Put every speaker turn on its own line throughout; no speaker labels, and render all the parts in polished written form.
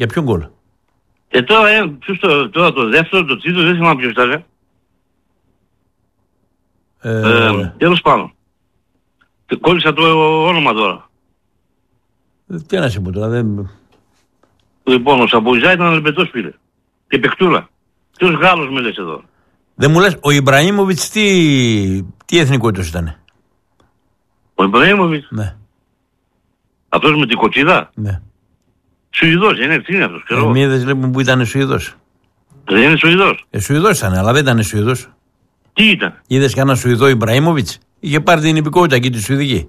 Για ποιον γκολ?
Τώρα το δεύτερο, το τρίτο, δεν θυμάμαι ποιος ήταν. Τέλος πάντων. Κόλλησα το όνομα τώρα.
Τι να σου πω τώρα, δεν...
Λοιπόν, ο Σαμπουζά ήταν αλεπετός φίλε. Και παιχτούρα. Ποιος Γάλλος με λες εδώ?
Δεν μου λες, ο Ιμπραήμοβιτς τι εθνικότητας ήτανε?
Ο Ιμπραήμοβιτς.
Ναι.
Αυτός με την κοτσίδα.
Ναι.
Σουηδός, τι είναι αυτός?
Εμείς δεν βλέπουμε που ήταν Σουηδός.
Δεν είναι Σουηδός?
Σουηδός ήταν, αλλά δεν ήταν Σουηδός.
Τι ήταν?
Είδες κανένα Σουηδό Ιμπραήμοβιτς? Είχε πάρει την υπηκότητα εκεί τη Σουηδική.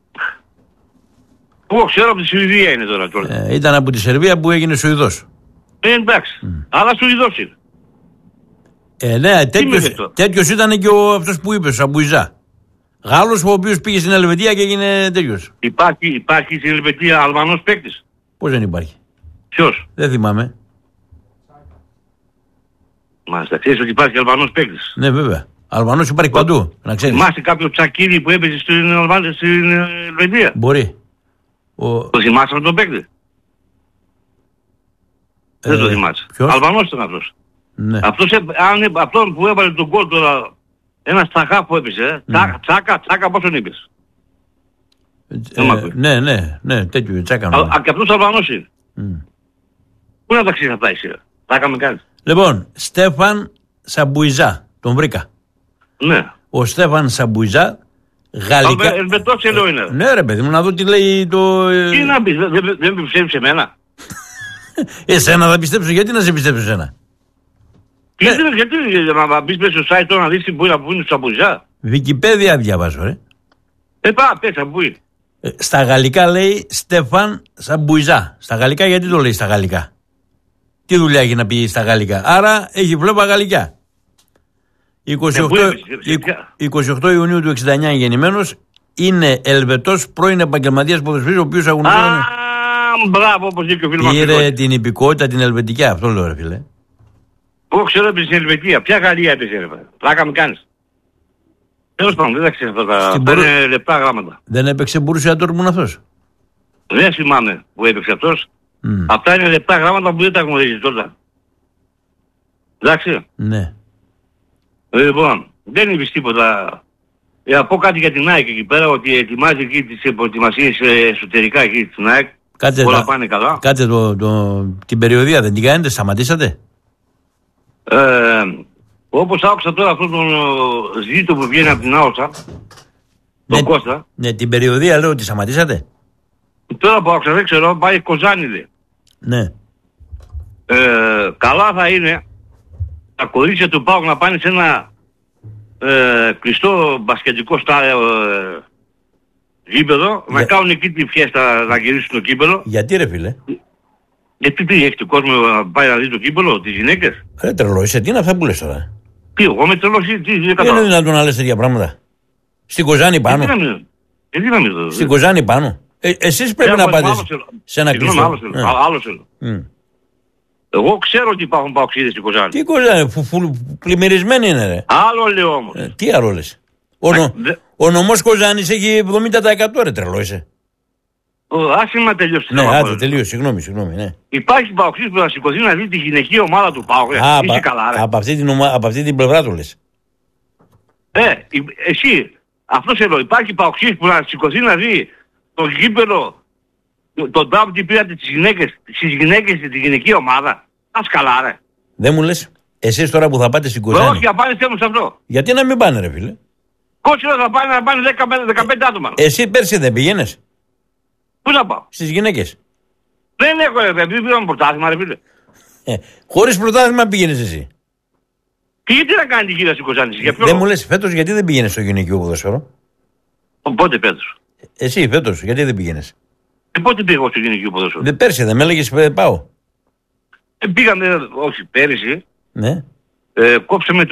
Πού ξέρω από τη Σουηδία είναι τώρα.
Ήταν από τη Σερβία που έγινε Σουηδός.
Εντάξει. Αλλά Σουηδός είναι.
Ναι, τέτοιος ήταν και αυτός που είπες, ο Σαμπουιζά. Γάλλος ο οποίος πήγε στην Ελβετία και έγινε τέτοιος.
Υπάρχει στην Ελβετία Αλβανός παίκτης?
Πώς δεν υπάρχει?
Ποιος?
Δεν θυμάμαι.
Μάλιστα, ξέρεις ότι υπάρχει Αλβανός παίκτης?
Ναι, βέβαια. Αλβανός υπάρχει παντού, να ξέρεις.
Θυμάσαι κάποιο Τσακίρι που έπαιζε στην Ελβετία?
Μπορεί.
Το θυμάσαι τον παίκτη? Δεν το θυμάσαι.
Ποιος?
Αλβανός ήταν αυτός.
Ναι.
Αυτόν που έβαλε τον γκολ τώρα, ένας τσακά που έπαιζε, τσάκα πώς τον είπες?
Ναι, τέτοιο τσάκα.
Και αυτός Αλβανός είναι. Πού να τα ξέρεις αυτά εσύ? Τσάκα με κάνεις.
Λοιπόν, Στέφαν Σαμπουιζά, τον βρήκα.
Ναι.
Ο Στέφαν Σαμπουιζά, γαλλικά...
Ελβετός λέω είναι.
Ναι ρε παιδί μου, να δω τι λέει το...
Τι να πεις, δεν πιστεύεις σε μένα?
Εσένα θα πιστέψω, γιατί να σε πιστέψω εσένα?
Γιατί να μπεις μέσα στο site τώρα να δεις που είναι στο Σαμπουιζά?
Wikipedia διαβάζω ρε.
Πέσα, πού είναι?
Στα γαλλικά λέει Στέφαν Σαμπουιζά. Στα γαλλικά γιατί το λέει στα γαλλικά? Τι δουλειά έχει να πει στα γαλλικά? Άρα έχει φλέβα γαλλικά. 28 Ιουνίου του 69 γεννημένος, είναι Ελβετός πρώην επαγγελματίας ποδοσφαιριστής, ο οποίος αγωνιζόταν.
Μπράβο, όπως είπε και ο φίλος μας.
Πήρε την υπηκότητα την ελβετική, αυτό λέω ρε φίλε.
Εγώ ξέρω έπαιζε στην Ελβετία. Ποια Γαλλία έπαιζε ρε? Πλάκα με κάνεις. Τέλος πάντων, δεν τα ξέρω αυτά. Είναι λεπτά γράμματα.
Δεν έπαιξε Μπορούσια Ντόρτμουντ αυτός?
Δεν θυμάμαι που έπαιξε αυτός. Αυτά είναι λεπτά γράμματα που δεν τα γνωρίζεις τώρα. Εντάξει.
Ναι.
Λοιπόν, δεν είπες τίποτα. Να πω κάτι για την ΑΕΚ εκεί πέρα, ότι ετοιμάζει εκεί τις προετοιμασίες εσωτερικά εκεί στην ΑΕΚ. Όλα πάνε καλά.
Κάτσε την περιοδία δεν την κάνετε, σταματήσατε?
Όπως άκουσα τώρα αυτόν τον ζήτο που βγαίνει από την Άωσα, τον Κώστα.
Ναι, την περιοδία λέω ότι σταματήσατε.
Τώρα που άκουσα δεν ξέρω, πάει Κοζάνη λέει.
Ναι.
Καλά θα είναι τα κορίτσια του ΠΑΟΚ να πάνε σε ένα κλειστό μπασκετικό γήπεδο, να κάνουν εκεί τη φιέστα, να γυρίσουν το κύπελο.
Γιατί ρε φίλε?
Γιατί τι έχει το κόσμο να πάει να δει το κύπελο, τις γυναίκες?
Ρε τρελό είσαι, τι είναι αυτά που λες τώρα?
Τι, εγώ με τρελός ή τι?
Δεν είναι δυνατόν να λες τέτοια πράγματα. Στην Κοζάνη πάνω. Στην Κοζάνη πάνω. Εσείς πρέπει να πάτε σε ένα κλειστό.
Άλλο θέλω. Εγώ ξέρω ότι υπάρχουν παοξίδες στην Κοζάνη.
Τι Κοζάνη, πλημμυρισμένοι είναι ρε.
Άλλο λέω όμως.
Τι άλλο λες? Ο νομός Κοζάνης έχει 70% ρε τρελό είσαι.
Άσε να τελειώσει.
Ναι, άντε τελείωσε, συγγνώμη, ναι.
Υπάρχει παοξίδης που θα σηκωθεί να δει τη γυναική ομάδα του ΠΑΟΚ. Είσαι καλά ρε.
Από αυτή την πλευρά του λες.
Εσύ, αυτό σε λέω, υπάρχει παοξίδης που να σηκωθεί να δει το γήπεδο, τον τάμπ τι πήρατε στις γυναίκες τη γυναική ομάδα. Ας καλά ρε.
Δεν μου λες, εσείς τώρα που θα πάτε στην Κοζάνη.
Όχι, θα πάνε σε αυτό.
Γιατί να μην πάνε ρε φίλε?
Κότσιρα θα πάνε να πάνε 15 άτομα.
Εσύ πέρσι δεν πήγαινες?
Πού να πάω?
Στις γυναίκες.
Δεν έχω ρε παιδί, πήγαμε πρωτάθλημα ρε φίλε.
Χωρίς πρωτάθλημα πήγαινες εσύ.
Και γιατί να κάνει την κυρία στην Κοζάνη?
Δεν μου λες φέτος γιατί δεν πήγαινες στο γυναικείο ποδόσφαιρο?
Πότε φέτος?
Εσύ φέτος γιατί δεν πήγαινες?
Πότε πήγα στο γυναικείο ποδόσφαιρο?
Πέρσι δεν με έλεγες πάω.
Πήγαμε, όχι πέρυσι.
Ναι.
Κόψαμε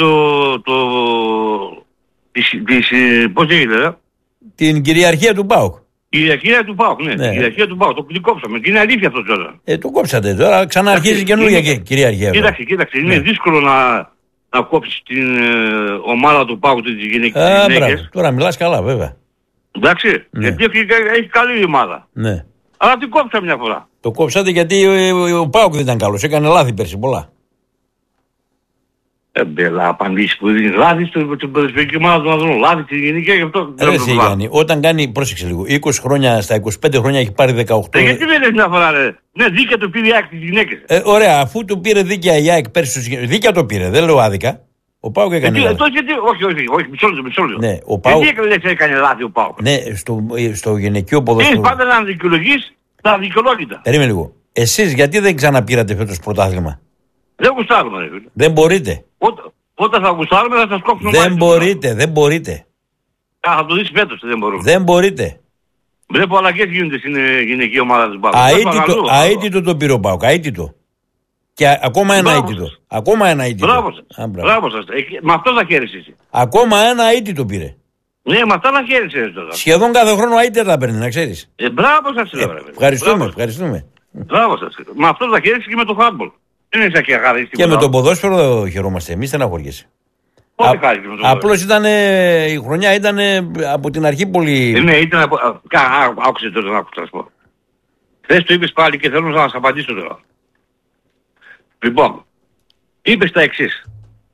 πώς έγινε
την κυριαρχία του ΠΑΟΚ.
Η κυριαρχία του ΠΑΟΚ, ναι. Η κυριαρχία του ΠΑΟΚ. Το κόψαμε. Και είναι αλήθεια αυτό τώρα.
Το κόψατε τώρα. Ξαναρχίζει καινούργια κυριαρχία.
Κοίταξε. Είναι δύσκολο να κόψεις την ομάδα του ΠΑΟΚ της γυναίκες.
Τώρα μιλάς καλά βέβαια.
Εντάξει. Γιατί έχει καλή ομάδα.
Ναι.
Αλλά την κόψαμε μια φορά.
Το κόψατε γιατί ο ΠΑΟΚ δεν ήταν καλός. Έκανε λάθη πέρσι πολλά.
Μπέλα, απαντήσει που δίνει λάθη στην ποδοσφαιρική ομάδα του Ανδρών. Λάθη στη γενική, γι' αυτό
δεν το Γιάννη, όταν κάνει, πρόσεξε λίγο, 20 χρόνια, στα 25 χρόνια έχει πάρει 18.
Γιατί δεν έχει μια φορά, ρε. Ναι, δίκαια το πήρε η ΑΕΚ στις γυναίκες.
Ωραία, αφού του πήρε δίκαια η ΑΕΚ πέρσι στους γυναίκες. Δίκαια το πήρε, δεν λέω άδικα. Ο ΠΑΟΚ έκανε λάθη.
Όχι, μισό λεπτό.
Ναι, ο ΠΑΟΚ.
Γιατί έκανε λάθη ο ΠΑΟΚ.
Ναι, στο γυναικείο ποδόσφαιρο.
Έχεις πάντα να δικαιολογείς τα δικαιολόγητα.
Περίμενε λίγο. Εσείς γιατί δεν ξαναπήρατε φέτος πρωτάθλημα?
Δεν γουστάρουμε, ρε.
Δεν μπορείτε.
Όταν θα γουστάρουμε θα σας κόψουμε.
Δεν μπορείτε.
Θα το δεις φέτος, δεν μπορούμε.
Δεν μπορείτε.
Βλέπω αλλαγές γίνονται στην γυναική ομάδα του ΠΑΟΚ.
Αίτητο το πήρε ο ΠΑΟΚ, αίτητο. Και ακόμα ένα αίτητο. Ακόμα ένα αίτητο.
Μπράβο σας. Με αυτό θα χαίρεσαι εσύ.
Ακόμα ένα αίτητο πήρε.
Ναι, με αυτά θα χαίρεσαι τώρα.
Σχεδόν κάθε χρόνο αίτητα τα παίρνει, να ξέρεις.
Μπράβο σας.
Ευχαριστούμε.
Μπράβο σας. Με αυτό θα χαίρεσαι και με το handball. Δεν είναι και αγάπη.
Και με το ποδόσφαιρο χαιρόμαστε. Εμείς στεναχωριέσαι. Απλώς η χρονιά ήταν από την αρχή πολύ.
Ναι, ήταν. Άκουσε τώρα να σας πω. Χθες το είπες πάλι και θέλω να σας απαντήσω τώρα. Λοιπόν, είπες τα εξής.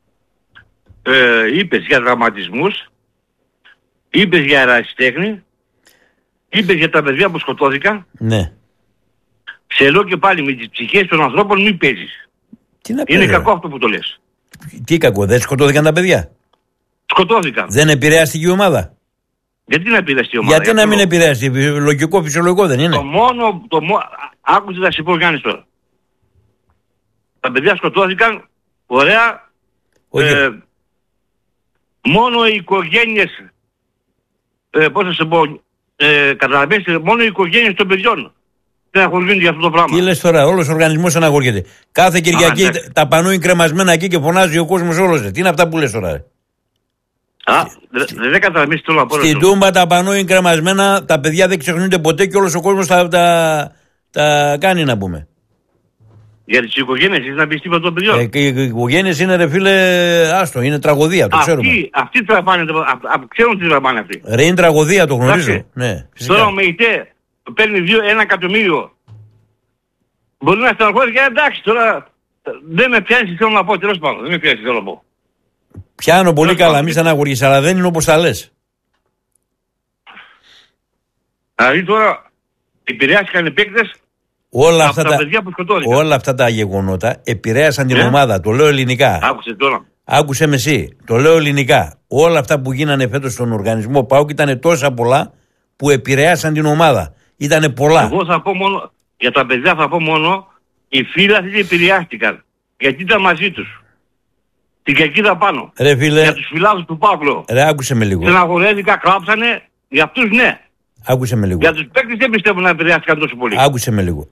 Είπες για δραματισμούς, είπες για ερασιτέχνη, είπες για τα παιδιά που σκοτώθηκαν.
Ναι.
Σε λέω και πάλι με τις ψυχές των ανθρώπων μην παίζεις. Είναι κακό αυτό που το λες.
Τι κακό, δεν σκοτώθηκαν τα παιδιά?
Σκοτώθηκαν.
Δεν επηρεάστηκε η ομάδα?
Γιατί να επηρεαστεί η ομάδα?
Γιατί να μην επηρεαστεί? Λογικό, φυσιολογικό δεν είναι?
Άκουσε να σε πω Γιάννης τώρα. Τα παιδιά σκοτώθηκαν, ωραία. Μόνο οι οικογένειες, πώς θα σε πω, καταλαβαίνεις, μόνο οι οικογένειες των παιδιών στεναχωριούνται για αυτό το πράγμα.
Τι λες τώρα, όλος ο οργανισμός στεναχωριέται. Κάθε Κυριακή τα πανού είναι κρεμασμένα εκεί και φωνάζει ο κόσμος όλος. Τι είναι αυτά που λες τώρα?
Δεν καταλαβαίνεις τι θέλω να πω.
Στην Τούμπα τα πανού είναι κρεμασμένα, τα παιδιά δεν ξεχνούνται ποτέ και όλος ο κόσμος τα κάνει να πούμε.
Για τις οικογένειες είσαι να πεις τίποτα των παιδιών.
Και οι οικογένειες είναι ρε φίλε, άστο, είναι τραγωδία, το ξέρουμε.
Αυτοί τραβάνε, ξέρουν τι τραβάνε αυτοί.
Ρε είναι τραγωδία, το γνωρίζω. Ναι,
τώρα ο ΜΕΙΤΕ παίρνει 1 εκατομμύριο. Μπορεί να στεναχωρήσει και εντάξει τώρα δεν με πιάνεις θέλω να πω, τέλος πάντων, δεν με πιάνεις θέλω να πω.
Πιάνω πολύ καλά, μη στεναχωρήσεις, αλλά δεν είναι όπως τα λες.
Δηλαδή τώρα επηρεάστηκαν οι παίκτες.
Όλα αυτά τα γεγονότα επηρέασαν την ομάδα. Το λέω ελληνικά.
Άκουσε τώρα.
Άκουσε με εσύ. Το λέω ελληνικά. Όλα αυτά που γίνανε φέτος στον οργανισμό ΠΑΟΚ ήταν τόσα πολλά που επηρέασαν την ομάδα. Ήτανε πολλά.
Εγώ θα πω μόνο, για τα παιδιά θα πω μόνο, οι φίλαθλοι επηρεάστηκαν. Γιατί ήταν μαζί τους. Την κερκίδα πάνω.
Ρε φίλε.
Για τους φιλάθλους του ΠΑΟΚ.
Ρε άκουσε με λίγο.
Στεναχωρέθηκα, κλάψανε. Για αυτούς ναι.
Άκουσε με λίγο.
Για τους παίκτες δεν πιστεύω να επηρεάστηκαν τόσο πολύ.
Άκουσε με λίγο.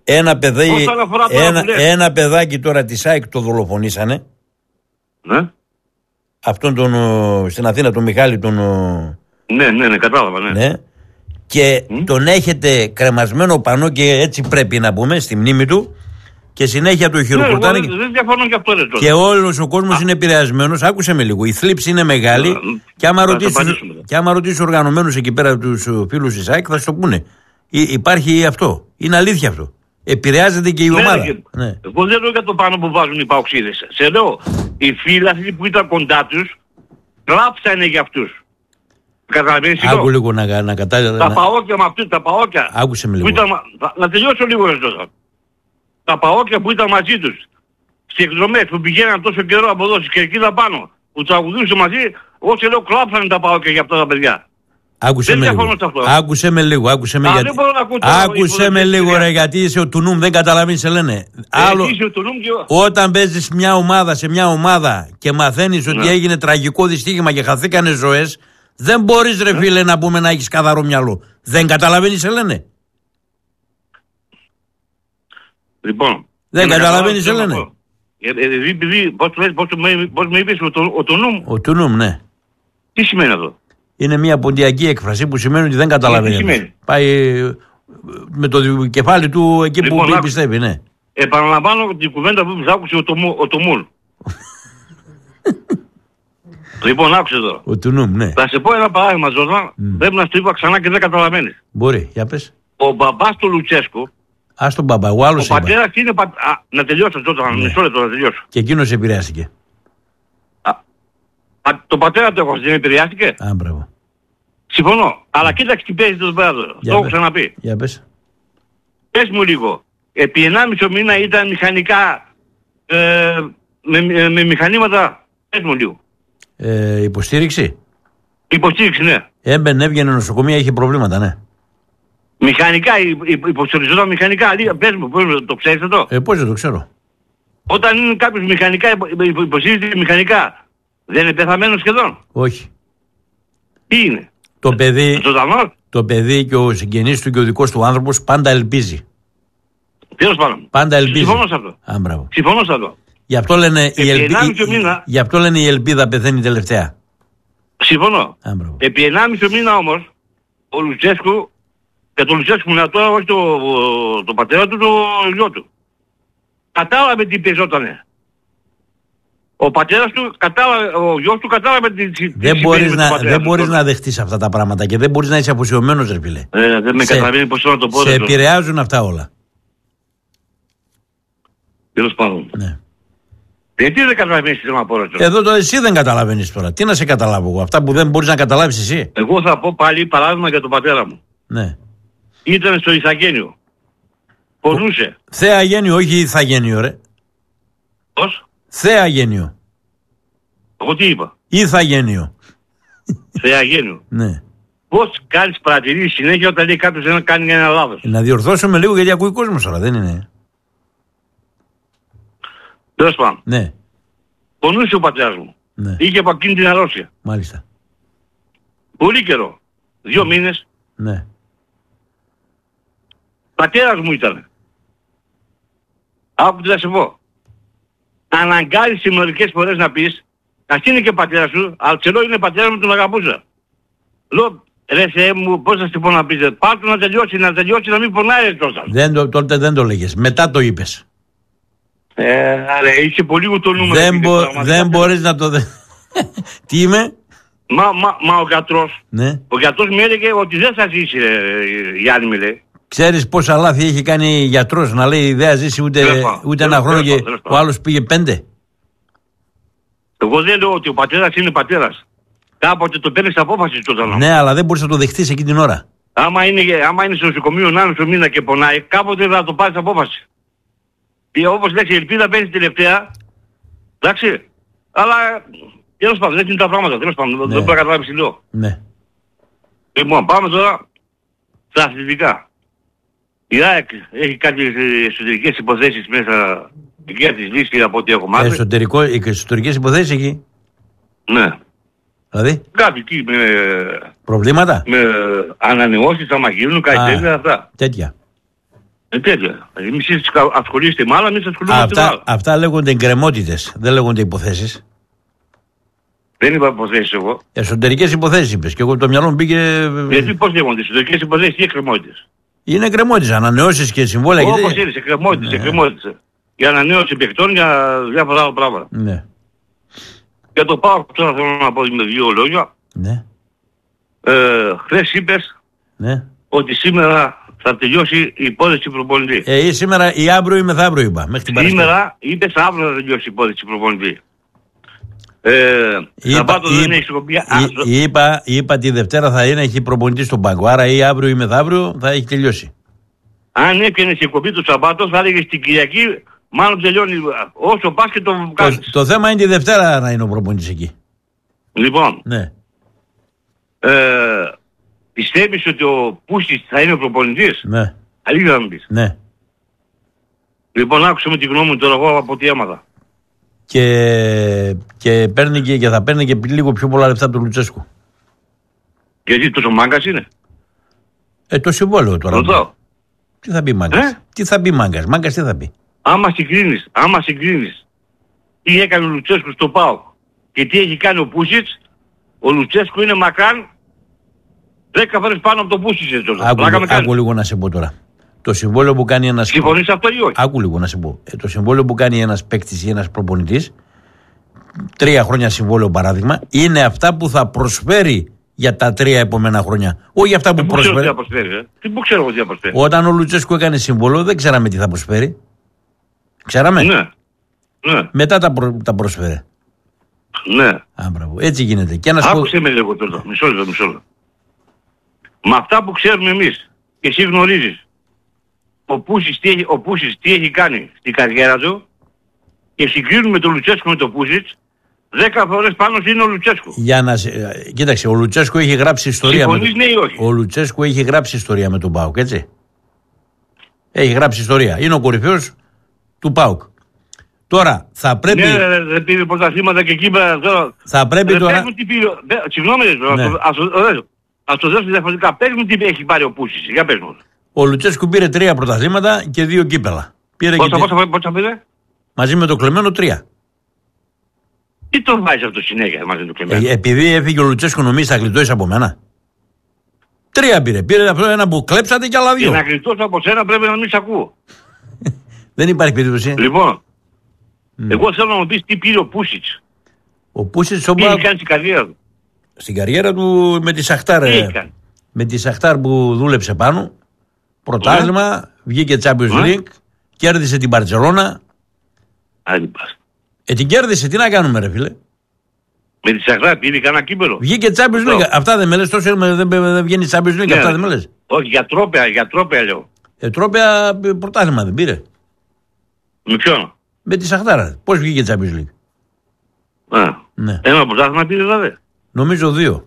Ένα παιδάκι τώρα της ΑΕΚ το δολοφονήσανε.
Ναι.
Αυτόν τον στην Αθήνα, τον Μιχάλη τον.
Ναι, κατάλαβα, ναι.
Και τον έχετε κρεμασμένο πανό και έτσι πρέπει να πούμε στη μνήμη του. Και συνέχεια το χειροκροτάνε.
Δεν διαφωνώ και αυτό ρε τώρα.
Και όλος ο κόσμος είναι επηρεασμένος. Άκουσε με λίγο. Η θλίψη είναι μεγάλη. Και άμα ρωτήσεις οργανωμένους εκεί πέρα τους φίλους της ΑΕΚ θα σου το πούνε. Υπάρχει αυτό. Είναι αλήθεια αυτό. Επηρεάζεται και η ομάδα.
Ναι. Εγώ δεν λέω για το πάνω που βάζουν οι παοξίδες. Σε λέω, οι φίλαθλοι που ήταν κοντά τους γράψανε για αυτούς. Καταλαβαίνεις εδώ.
Άκου λίγο να κατάλαβα.
Τα παόκια με αυτούς, τα παόκια.
Άκουσε με λίγο.
Να τελειώσω λίγο ρε τώρα. Τα παόκια που ήταν μαζί τους στις εκδρομές που πηγαίναν τόσο καιρό από εδώ στη Κερκίδα πάνω που τραγουδούσαν μαζί, εγώ σε λέω κλάψανε τα παόκια για αυτά τα παιδιά.
Άκουσε με λίγο. Άκουσε με λίγο ρε, γιατί είσαι ο Τουνούμ, δεν καταλαβαίνεις σε λένε. Όταν παίζεις μια ομάδα σε μια ομάδα και μαθαίνεις ότι έγινε τραγικό δυστύχημα και χαθήκανε ζωές, δεν μπορείς ρε φίλε να πούμε να έχεις καθαρό μυαλό. Δεν καταλαβαίνεις σε λένε.
Λοιπόν.
Δεν καταλαβαίνεις σε λένε.
Επειδή πώς με είπες ο Τουνούμ.
Ο Τουνούμ, ναι.
Τι σημαίνει αυτό?
Είναι μια ποντιακή έκφραση που σημαίνει ότι δεν καταλαβαίνει. Πάει με το κεφάλι του εκεί που πιστεύει, ναι.
Επαναλαμβάνω την κουβέντα που άκουσε ο Τομούλ. Λοιπόν, άκουσε τώρα.
Ο Τουνούμ, ναι.
Θα σε πω ένα παράδειγμα, Ζόρδα. Πρέπει να σου το είπα ξανά και δεν καταλαβαίνεις.
Μπορεί, για πες.
Ο μπαμπάς του Λουτσέσκου
Ας τον μπαμπά, εγώ άλλος
είπα. Ο πατέρας είναι... να τελειώσω τώρα, μισό λεπτό να τελειώσω.
Και εκείνος επηρεάστηκε.
Το πατέρα του έχω, δεν επηρεάστηκε.
Μπράβο.
Συμφωνώ. Αλλά κοίταξε τι παίζει τον πατέρα. Το έχω ξαναπεί.
Για πες.
Πες μου λίγο. Επί 1,5 μήνα ήταν μηχανικά με μηχανήματα. Πες μου λίγο.
Υποστήριξη.
Υποστήριξη, ναι.
Έβγαινε νοσοκομεία, είχε προβλήματα, ναι.
Μηχανικά, υποστηριζόταν μηχανικά. Πες μου, το ξέρεις αυτό.
Πώς δεν το ξέρω.
Όταν είναι κάποιος μηχανικά, υποστηρίζεται μηχανικά, δεν είναι πεθαμένος σχεδόν.
Όχι.
Τι είναι.
Το παιδί και ο συγγενής του και ο δικός του άνθρωπος πάντα ελπίζει.
Τέλος πάντων.
Πάντα ελπίζει.
Συμφωνώ σε αυτό. Συμφωνώ σε αυτό.
Γι' αυτό λένε η ελπίδα πεθαίνει τελευταία.
Συμφωνώ. Επί 1,5 μήνα όμως ο Λουτσέσκου, και το Λουτσέσκου είναι τώρα, όχι το πατέρα του, το γιο του, κατάλαβε τι παίζότανε. Ο πατέρας του κατάλαβε, ο γιος του κατάλαβε τι
δεν μπορείς να δεχτείς αυτά τα πράγματα και δεν μπορείς να είσαι αφοσιωμένος, ρε φίλε.
Δεν με καταλαβαίνει πώς να το πω.
Σε επηρεάζουν αυτά όλα.
Τέλος πάντων.
Ναι.
Γιατί δεν καταλαβαίνεις τι θέλω να πω, ρε.
Εδώ εσύ δεν καταλαβαίνεις τώρα. Τι να σε καταλάβω εγώ, αυτά που δεν μπορείς να καταλάβεις εσύ.
Εγώ θα πω πάλι παράδειγμα για τον πατέρα μου.
Ναι.
Ήταν στο Ιθαγένειο. Πονούσε.
Θεαγένειο, όχι Ιθαγένειο, ρε.
Πώς?
Θεαγένειο.
Εγώ τι είπα?
Ιθαγένειο.
Θεαγένειο.
Ναι.
Πώς κάνεις παρατηρήσεις συνέχεια όταν λέει κάποιος να κάνει ένα λάθος?
Να διορθώσουμε λίγο γιατί ακούει κόσμος τώρα, δεν είναι.
Τέλος πάντων.
Ναι.
Πονούσε ο πατέρας μου.
Ναι.
Είχε από εκείνη την αρρώστια.
Μάλιστα.
Πολύ καιρό. 2 μήνες.
Ναι.
Πατέρας μου ήταν. Άκου τι θα σε πω. Αναγκάζεσαι μερικές φορές να πεις, ας είναι και πατέρας σου, αλλά ξέρω είναι πατέρας μου, τον αγαπούσα. Λέω, ρε Θεέ μου, πώς θα σου πω να πεις, πάρ' να τελειώσει, να μην πονάει τόσο.
Τότε δεν το λέγες, μετά το είπες.
Άρα είσαι πολύ το νούμερο.
Δεν μπορείς να το... Τι είμαι?
Μα ο γιατρός,
ναι. Ο
γιατρός μου έλεγε ότι δεν θα ζήσει, Γιάννη με λέει.
Ξέρεις πόσα λάθη έχει κάνει γιατρός να λέει δεν θα ζήσει ούτε ένα χρόνο και ο άλλος πήγε 5.
Εγώ δεν λέω ότι ο πατέρας είναι πατέρας. Κάποτε το παίρνεις απόφαση στο.
Ναι, αλλά δεν μπορείς να το δεχτείς εκείνη την ώρα.
Άμα είναι στο νοσοκομείο 1,5 μήνα και πονάει, κάποτε θα το πάρεις απόφαση. Όπως λες, η ελπίδα παίζει τελευταία. Εντάξει. Αλλά τέλος πάντων, δεν είναι τα πράγματα. Τέλος πάντων, δεν μπορεί να καταλάβεις τι λέω.
Ναι.
Λοιπόν, πάμε τώρα στα αθλητικά. Η ΑΕΚ έχει κάποιες εσωτερικές υποθέσεις μέσα για τις λύσεις από ό,τι έχω μάθει.
Εσωτερικές υποθέσεις εκεί.
Ναι.
Δηλαδή.
Κάποιοι εκεί με...
Προβλήματα.
Με ανανεώσεις, άμα γίνουν, κάτι τέτοια αυτά.
Τέτοια.
Τέτοια. Εμείς ασχολείστε με άλλα, εμείς ασχολούμαστε με άλλα.
Αυτά λέγονται εγκρεμότητες, δεν λέγονται υποθέσεις.
Δεν είπα υποθέσεις εγώ.
Εσωτερικές υποθέσεις είπες και εγώ το μυαλό μου πήγε...
Γιατί πώς λέγονται, εσωτερικές υποθέσεις ή εκκρεμότητες?
Είναι εκκρεμότητες, ανανεώσεις και συμβόλαια.
Όπως είναι, εκκρεμότητες. Για ανανέωση παιχτών, για διάφορα άλλα πράγματα.
Ναι.
Για το πάω, τώρα θέλω να πω με 2 λόγια.
Ναι.
Χθες είπες
ότι
σήμερα θα τελειώσει η υπόθεση προπονητή.
Ή σήμερα ή αύριο ή μεθαύριο είπα.
Σήμερα είπες αύριο θα τελειώσει η υπόθεση προπονητή.
Είπα τη Δευτέρα θα είναι, έχει προπονητή στον πάγκο. Άρα ή αύριο ή μεθαύριο θα έχει τελειώσει.
Αν έπιανες η κοπή του Σαββάτου θα έλεγες την Κυριακή, μάλλον τελειώνει όσο πας και το κάνεις.
Το θέμα είναι τη Δευτέρα να είναι ο προπονητής εκεί.
Λοιπόν.
Ναι.
Πιστεύεις ότι ο Πούστης θα είναι ο προπονητής?
Ναι.
Αλήθεια θα μου πεις.
Ναι.
Λοιπόν, άκουσα με τη γνώμη μου τώρα εγώ από ό,τι έμαθα.
Και παίρνει και θα παίρνει και λίγο πιο πολλά λεφτά από τον Λουτσέσκου.
Γιατί τόσο μάγκας είναι?
Το συμβόλαιο τώρα.
Ρωτάω.
Τι θα πει μάγκας? Τι θα πει μάγκας? Μάγκας τι θα πει?
Άμα συγκρίνεις τι έκανε ο Λουτσέσκου στο ΠΑΟΚ και τι έχει κάνει ο Πούσιτς, ο Λουτσέσκου είναι μακράν 10 φορές πάνω από το Πούσιτς.
Άκου λίγο να σε πω τώρα. Το συμβόλαιο που κάνει ένας...
Συμφωνείς αυτό ή όχι?
Άκου λίγο να σε πω. Το συμβόλαιο που κάνει ένας παίκτης ή ένας προπονητής, 3 χρόνια συμβόλαιο παράδειγμα, είναι αυτά που θα προσφέρει για τα 3 επόμενα χρόνια. Όχι για αυτά που πρόσφερε.
Τι που ξέρω τι θα προσφέρει.
Όταν ο Λουτσέσκου έκανε σύμβολο, δεν ξέραμε τι θα προσφέρει. Ξέραμε.
Ναι.
Μετά τα πρόσφερε.
Ναι.
Έτσι γίνεται. Και
άκουσε με λίγο τώρα. Μισό λεπτό. Με αυτά που ξέρουμε εμείς και εσύ γνωρίζεις, ο Πούσιτς τι έχει κάνει στην καριέρα του και συγκρίνουμε τον Λουτσέσκου με τον Πούσιτς, 10 φορές πάνω είναι ο Λουτσέσκου.
Κοίταξε, ο Λουτσέσκου έχει γράψει ιστορία.
Συμφωνείς, ναι ή όχι?
Ο Λουτσέσκου έχει γράψει ιστορία με τον ΠΑΟΚ, έτσι. Έχει γράψει ιστορία. Είναι ο κορυφαίος του ΠΑΟΚ. Τώρα θα πρέπει.
Ναι, δεν πήρε πρωταθλήματα και εκεί τώρα.
Θα πρέπει τώρα.
Συγγνώμη, ας το δώσω διαφορετικά. Πες μου τι έχει πάρει ο Πούσιτς. Για πες μου.
Ο Λουτσέσκου πήρε 3 πρωταθλήματα και 2 κύπελα.
Πόσα πήρε?
Μαζί με το Κλεμμένο 3.
Τι τον βάζει αυτό συνέχεια μαζί με το Κλεμμένο?
Επειδή έφυγε ο Λουτσέσκου, νομίζει θα γλιτώσει από μένα. 3 πήρε. Πήρε αυτό ένα που κλέψατε και άλλα 2.
Για να γλιτώσω από σένα πρέπει να μην σε ακούω.
Δεν υπάρχει περίπτωση.
Λοιπόν, εγώ θέλω να μου πεις τι πήρε ο Πούσιτς.
Ο Πούσιτς
τι έχει κάνει στην καριέρα του?
Στην καριέρα του με τη Σαχτάρ. Με τη Σαχτάρ που δούλεψε πάνω. Πρωτάθλημα, βγήκε Champions League, κέρδισε την Μπαρτσελώνα. Την κέρδισε, τι να κάνουμε ρε φίλε.
Με τη Σαχτάρ πήρε κανένα κύπελο?
Βγήκε Champions League. Αυτά δεν με λες, τόσο δεν βγαίνει Champions League, αυτά δεν με λες.
Όχι, για τρόπαια λέω.
Τρόπαια πρωτάθλημα δεν πήρε.
Με ποιον?
Με τη Σαχτάρ. Πώς βγήκε Champions League?
Ναι. Ένα πρωτάθλημα πήρε δηλαδή?
Νομίζω 2.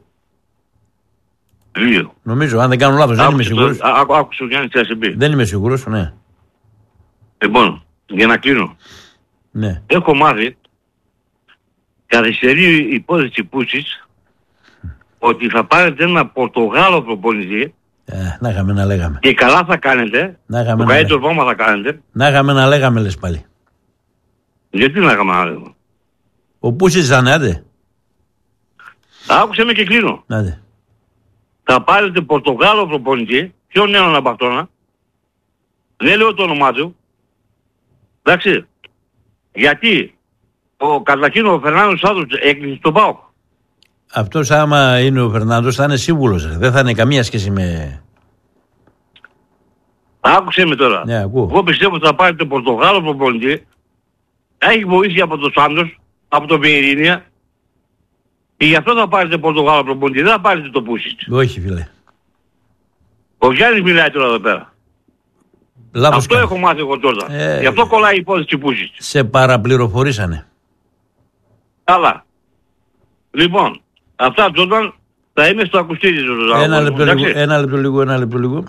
Νομίζω, αν δεν κάνω λάθος, δεν είμαι σίγουρος.
Άκουσε ο Γιάννης τι θα σε πει.
Δεν είμαι σίγουρος, ναι.
Λοιπόν, για να κλείνω.
Ναι.
Έχω μάθει, καθυστερεί η υπόθεση Πούσιτς, ότι θα πάρετε ένα Πορτογάλο προπονητή.
Να είχαμε να λέγαμε.
Και καλά θα κάνετε. Το καλύτερο πράγμα θα κάνετε.
Να είχαμε να λέγαμε λες πάλι.
Γιατί να είχαμε να λέγαμε?
Ο Πούσιτς ήταν, άντε.
Άκουσε με και κλείνω.
Άντε.
Θα πάρετε Πορτογάλο προπονητή, ποιον έναν από αυτόνα. Δεν λέω το όνομά του. Εντάξει. Γιατί καταρχήν ο Φερνάντος Σάντος έκλεισε στον ΠΑΟΚ.
Αυτός άμα είναι ο Φερνάντος θα είναι σύμβουλος. Δεν θα είναι καμία σχέση με...
Άκουσε με τώρα.
Ναι, ακούω.
Εγώ πιστεύω ότι θα πάρετε Πορτογάλο προπονητή. Έχει βοήθεια από τον Σάντος, από τον Πιερίνια. Και γι' αυτό θα πάρετε Πορτογάλο προπονητή. Δεν θα πάρετε το Πούσιτς.
Όχι φίλε.
Ο Γιάννης μιλάει τώρα εδώ πέρα.
Λάθος
αυτό έχω μάθει εγώ τώρα. Γι' αυτό κολλάει η υπόθεση Πούσιτς.
Σε παραπληροφορήσανε.
Καλά. Λοιπόν, αυτά Τζόρνταν θα είμαι στο ακουστήρι του.
Ένα λεπτό λίγο.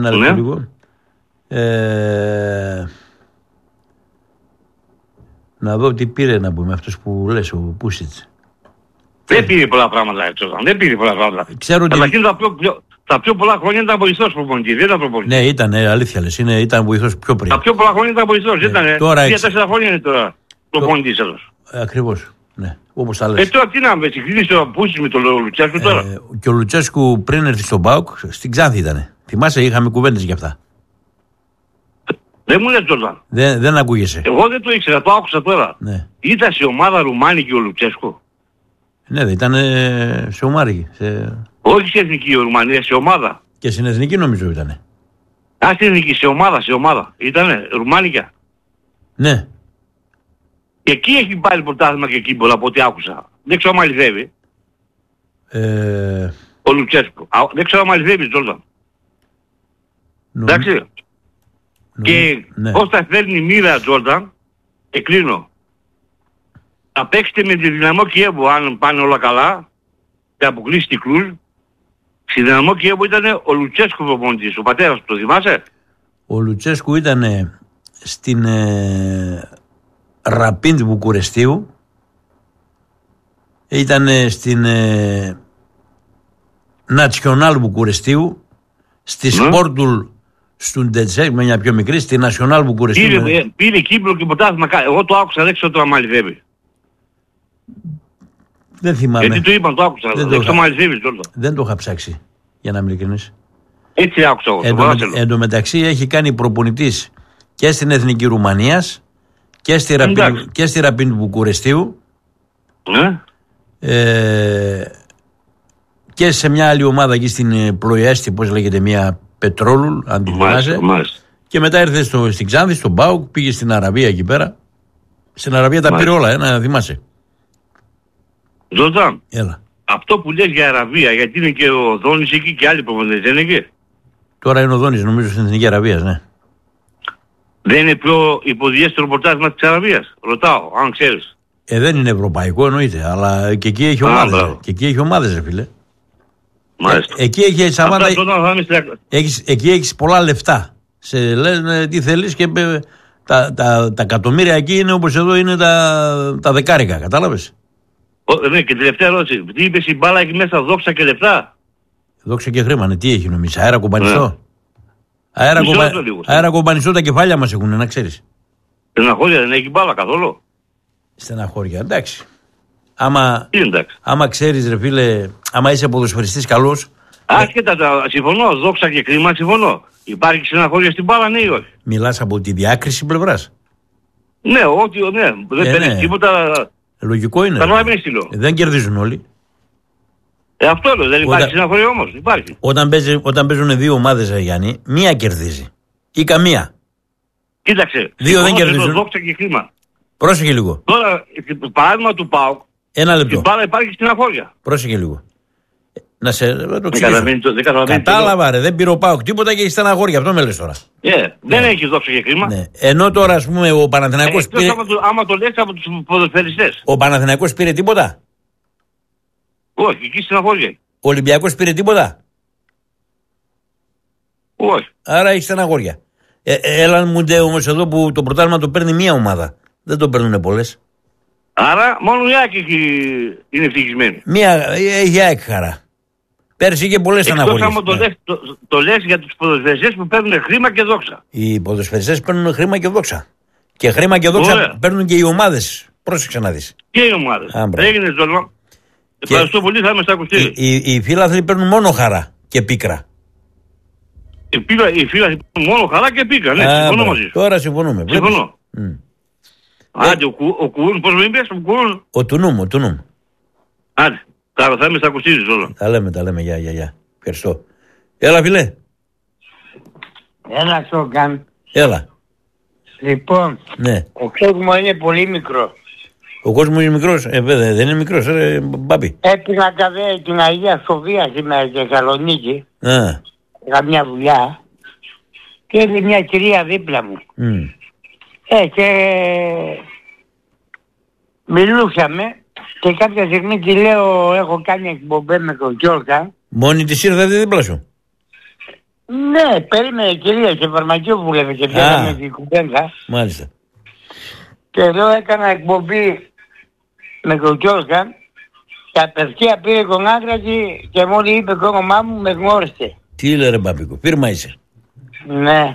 Να δω τι πήρε να πούμε αυτός που λες, ο Πούσιτς.
Δεν πήρε πολλά πράγματα, Τζόρνταν. Δεν πήρε πολλά πράγματα.
Ξέρω ότι...
Τα πιο πολλά χρόνια ήταν βοηθός προπονητή, δεν ήταν προπονητή.
Ναι, ήταν, αλήθεια λες, ήταν βοηθός πιο πριν.
Τα πιο πολλά χρόνια ήταν βοηθός, ήταν. 3-4 χρόνια είναι τώρα προπονητής εδώ.
Ακριβώς, ναι, όπως τα λες.
Τώρα τι να με συγκρίνεις ο Πούσιτς με τον Λουτσέσκου τώρα.
Και ο Λουτσέσκου πριν έρθει στον ΠΑΟΚ, στην Ξάνθη ήτανε. Θυμάσαι, είχαμε κουβέντες για αυτά.
Δεν μου λες Τζόρνταν.
Δεν ακούγεσαι.
Εγώ δεν το ήξερα, το άκουσα τώρα.
Ναι.
Ήταν σε ομάδα ρουμάνικη ο Λουτσέσκου.
Ναι, ήταν σε ομάρικη.
Όχι σε εθνική Ρουμανία, σε ομάδα.
Και στην εθνική νομίζω ήτανε.
Στην εθνική, σε ομάδα. Ήτανε ρουμάνικα.
Ναι.
Και εκεί έχει πάρει πρωτάθλημα και εκεί πολλά από ό,τι άκουσα. Δεν ξέρω αν αληθεύει. Ο Λουτσέσκου. Δεν ξέρω αν αληθεύει, Τζόρνταν. Εντάξει. Και πώς θα φέρνει μοίρα, Τζόρνταν, και κλείνω. Θα παίξετε με τη Δυναμό Κιέβου, αν πάνε όλα καλά, και αποκλείσει τη Κλουζ. Στη Δυναμό Κιέβου ήταν ο Λουτσέσκου προπονητής, ο πατέρας του, το θυμάσαι?
Ο Λουτσέσκου ήταν στην Ραπίντ Βουκουρεστίου, ήταν στην Νατσιονάλ Βουκουρεστίου, στη Σπόρτουλ Στουντετσέκ, με μια πιο μικρή, στη Νασιονάλ Βουκουρεστίου.
Πήρε Κύπρο και πρωτάθλημα. Εγώ το άκουσα, δεν ξέρω το αμαλιδεύει.
Δεν θυμάμαι.
Γιατί το είπαν, το άκουσα.
Δεν το είχα ψάξει, για να είμαι ειλικρινής.
Έτσι άκουσα εγώ.
Εν τω μεταξύ έχει κάνει προπονητής και στην Εθνική Ρουμανίας και στη Ραπίν Βουκουρεστίου.
Ναι.
και σε μια άλλη ομάδα εκεί στην Πλοιέστη, πώς λέγεται, μια Πετρόλουλ, αν τη θυμάσαι. Και μετά ήρθε στην Ξάνθη, στον ΠΑΟΚ, πήγε στην Αραβία εκεί πέρα. Στην Αραβία τα πήρε όλα, να θυμάσαι.
Ζωτάν,
έλα.
Αυτό που λες για Αραβία, γιατί είναι και ο Δόνης εκεί και άλλοι προπονητές, δεν είναι εκεί?
Τώρα είναι ο Δόνης, νομίζω, στην Εθνική Αραβίας, ναι.
Δεν είναι πιο υποδιέστερο πρωτάθλημα της Αραβίας? Ρωτάω, αν ξέρεις.
Δεν είναι ευρωπαϊκό, εννοείται, αλλά και εκεί έχει ομάδες. Και εκεί έχει ομάδες, ρε φίλε.
Μάλιστα.
Εκεί έχει Σαμάτα. Εκεί έχεις πολλά λεφτά. Σε λένε τι θέλεις και τα εκατομμύρια εκεί είναι όπως εδώ είναι τα δεκάρικα, κατάλαβες?
Ναι, και τελευταία ερώτηση. Τι είπες, η μπάλα έχει μέσα δόξα και λεφτά?
Δόξα και χρήμα, ναι. Τι έχει νομίζεις, αέρα κομπανιστό? Αέρα κομπανιστό τα κεφάλια μας έχουν, να ξέρεις.
Στεναχώρια δεν έχει μπάλα καθόλου?
Στεναχώρια, εντάξει. Άμα ξέρεις, ρε φίλε, άμα είσαι ποδοσφαιριστής καλός.
Άσχετα, συμφωνώ, δόξα και κρίμα, συμφωνώ. Υπάρχει στεναχώρια στην μπάλα, ναι ή όχι?
Μιλάς από τη διάκριση πλευράς?
Ναι, ναι, δεν παίρνει τίποτα.
Λογικό είναι. Δεν κερδίζουν όλοι.
Αυτό λέω, δεν υπάρχει στεναχώρια όμως? Υπάρχει.
Όταν παίζουν δύο ομάδες, Γιάννη, μία κερδίζει. Ή καμία.
Κοίταξε.
Δύο δεν κερδίζουν.
Δόξα και κρίμα.
Πρόσεχε λίγο.
Τώρα, παράδειγμα του ΠΑΟΚ.
Ένα λεπτό.
Στην μπάλα υπάρχει στεναχώρια.
Πρόσεχε λίγο. Να σε το εξηγήσω. Κατάλαβα, ρε, δεν πήρε ο ΠΑΟΚ τίποτα και έχει στεναχώρια. Αυτό με λες τώρα.
Δεν έχει δόξα και κρίμα.
Ναι. Ενώ τώρα, ας πούμε, ο Παναθηναϊκός πήρε.
Άμα το λες από τους ποδοσφαιριστές.
Ο Παναθηναϊκός πήρε τίποτα?
Όχι, εκεί στεναχώρια.
Ο Ολυμπιακός πήρε τίποτα?
Όχι.
Άρα έχει στεναχώρια. Έλα μου ντε όμως εδώ που το πρωτάθλημα το παίρνει μία ομάδα. Δεν το παίρνουν πολλές.
Άρα μόνο η ΑΕΚ είναι ευτυχισμένη.
Έχει η ΑΕΚ χαρά. Πέρσι είχε πολλές στεναχώριες.
Εκτός άμα το λες για τους ποδοσφαιριστές που παίρνουν χρήμα και δόξα.
Οι ποδοσφαιριστές παίρνουν χρήμα και δόξα. Και χρήμα και δόξα παίρνουν και οι ομάδες. Πρόσεξε να δεις.
Και οι ομάδες. Έγινε το. Ευχαριστώ πολύ, θα είμαι στα ακουστήρια.
Οι φίλαθλοι παίρνουν μόνο χαρά και πίκρα.
Οι φίλαθλοι παίρνουν μόνο χαρά και πίκρα, ναι, συμφωνώ μαζί σου.
Τώρα συμφωνούμε.
Συμφωνώ. Άντε, ο Κουρούν, πώς με είπες, ο Κουρούν?
Ο Τουνούμ.
Άντε, θα είμαι στα ακουστήρια όλα.
Τα λέμε, γεια. Ευχαριστώ. Έλα, φίλε.
Έλα, Σόγκαν.
Έλα.
Λοιπόν,
ναι.
Ο κόσμος είναι πολύ μικρό.
Ο κόσμος είναι μικρός? Βέβαια, δεν είναι μικρός, μπάμπη.
Έπινα την Αγία Σοφία σήμερα στη Θεσσαλονίκη. Είχα μια δουλειά. Και έρθει μια κυρία δίπλα μου. Και μιλούσαμε. Και κάποια στιγμή τη λέω, έχω κάνει εκπομπή με τον Γιώργα.
Μόνη της ήρθατε δίπλα σου?
Ναι, περίμενε κυρία, σε φαρμακείο που βλέπετε και πιάσαμε την κουβέντα.
Μάλιστα.
Και εδώ έκανα εκπομπή με τον Γιώργα και απευθεία πήρε τον άντρα και μόλι είπε το όνομά μου με γνώρισε.
Τι λέει, ρε Μπαμπίκο, φίρμα είσαι?
Ναι.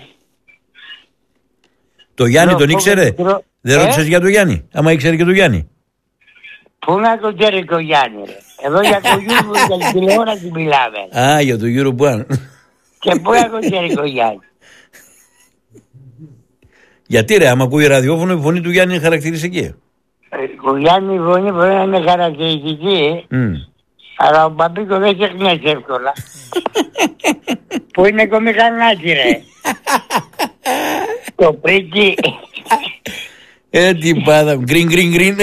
Το Γιάννη τον ήξερε? Δεν ρώτησες για τον Γιάννη? Άμα ήξερε και τον Γιάννη.
Πού να το ξέρει το Γιάννη, ρε? Εδώ για το Euro, για την τηλεόραση μιλάμε.
Για το Euro One.
Και πού να το ξέρει το Γιάννη?
Γιατί ρε, άμα ακούει ραδιόφωνο, η φωνή του Γιάννη είναι χαρακτηριστική.
Ο Γιάννη η φωνή μπορεί να είναι χαρακτηριστική, αλλά ο Μπαμπίκο δεν ξεχνάς εύκολα. Πού είναι το μηχανάκι, ρε? Το πρίκι.
Τι πάντα, γκριν.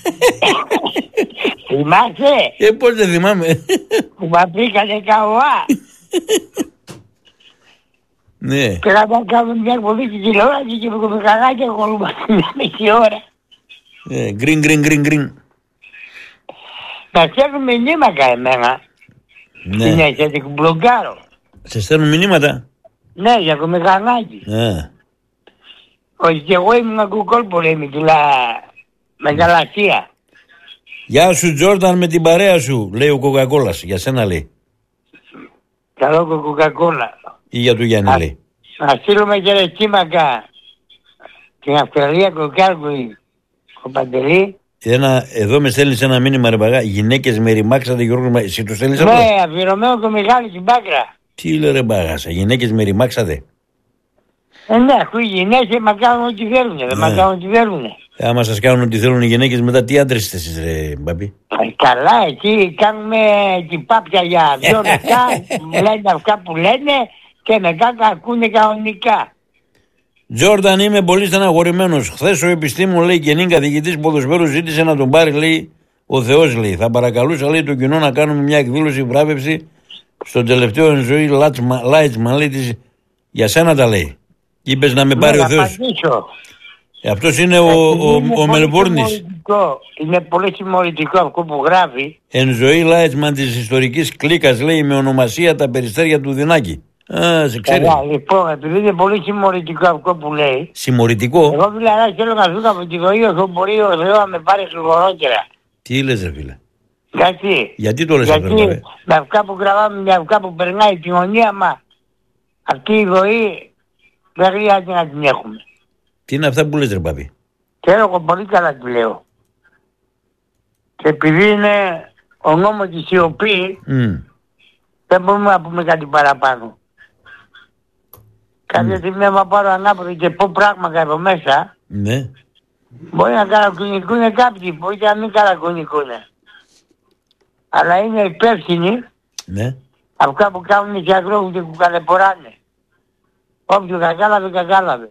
Θυμάσαι?
Πώς δεν θυμάμαι.
Που μα πήγανε καουά.
Ναι.
Και να κάνουμε μια εκπομπή στην τηλεόραση και με το μηχανάκι ακολουθούμε μια μισή ώρα.
Γκριν.
Τα στέλνουν μηνύματα εμένα.
Ναι.
Συνέχεια την μπλογκάρω.
Σε στέλνουν μηνύματα?
Ναι, για το μηχανάκι. Όχι, και εγώ ήμουν κουκόλπο, λέει, με γαλαξία.
Γεια σου Τζόρνταν με την παρέα σου, λέει ο Κοκακόλας. Για σένα λέει.
Καλό Κοκακόλα.
Ή για του Γιάννη λέει.
Να στείλουμε και ρε Τσίμακα την Αυστραλία, Κοκάρκουη, ο Παντελή.
Εδώ με στέλνεις ένα μήνυμα ρε παγά. Γυναίκες με ρημάξατε Γιώργο. Εσύ το στέλνεις αυτό?
Ναι, αφιερωμένο το Μιχάλη στην Πάκρα.
Τι λέει ρε παγάσα, γυναίκες με ρημάξατε?
Ναι, αφού οι γυναίκες μας κάνουν ό,τι θέλουν, δεν μας κάνουν ό,τι θέλουν.
Άμα σας κάνουν ό,τι θέλουν οι γυναίκες, μετά τι άντρες είστε εσείς, ρε Μπαμπή?
Καλά, εκεί κάνουμε την πάπια για 2 λεπτά, λένε αυτά που λένε και μετά τα ακούνε κανονικά.
Τζόρνταν, είμαι πολύ στεναχωρημένος. Χθες ο επιστήμον, λέει, γενή καθηγητής ποδοσφαίρου ζήτησε να τον πάρει, λέει, ο Θεός, λέει. Θα παρακαλούσα, λέει, το κοινό να κάνουμε μια εκδήλωση βράβευση στον τελευταίο εν ζωή Λάιτσμαν, λέει, για σένα τα λέει. Είπες να με πάρει ο Θεός. Αυτός είναι ο Μελβούρνης.
Είναι πολύ συμμορητικό αυτό που γράφει.
Εν ζωή Λάιτσμαν της ιστορικής κλίκας, λέει, με ονομασία τα περιστέρια του Δυνάκη. Σε ξέρει.
Λοιπόν, επειδή είναι πολύ συμμορητικό αυτό που λέει.
Συμμορητικό.
Εγώ δηλαδή θέλω να ζω από τη ζωή όσο μπορεί ο Θεός να με πάρει γρηγορότερα.
Τι λες, ρε φίλε?
Γιατί
το λες αυτό?
Γιατί με αυτά που γραβάμε, με αυτά που περνάει η κοινωνία μας, αυτή η ζωή δεν χρειάζεται να την έχουμε.
Τι είναι αυτά που λες, ρε Παπί?
Ξέρω εγώ πολύ καλά τι λέω. Και επειδή είναι ο νόμος της σιωπή, δεν μπορούμε να πούμε κάτι παραπάνω. Κάποια στιγμή άμα πάρω ανάποδο και πω πράγματα εδώ μέσα,
ναι,
μπορεί να καρακουνικούνε κάποιοι, μπορεί και να μην καρακουνικούνε. Αλλά είναι υπεύθυνοι,
ναι,
αυτά που κάνουν και αγρόγουν και που καλεποράνε. Όποιο κακάλαβε.